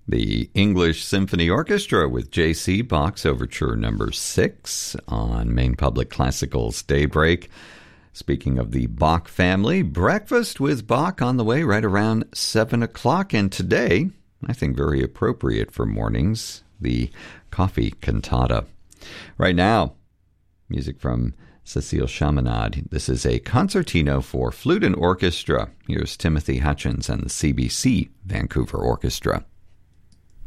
The English Symphony Orchestra with J.C. Bach's Overture Number 6 on Maine Public Classical's Daybreak. Speaking of the Bach family, breakfast with Bach on the way right around 7 o'clock. And today, I think very appropriate for mornings, the coffee cantata. Right now, music from Cécile Chaminade. This is a concertino for flute and orchestra. Here's Timothy Hutchins and the CBC Vancouver Orchestra.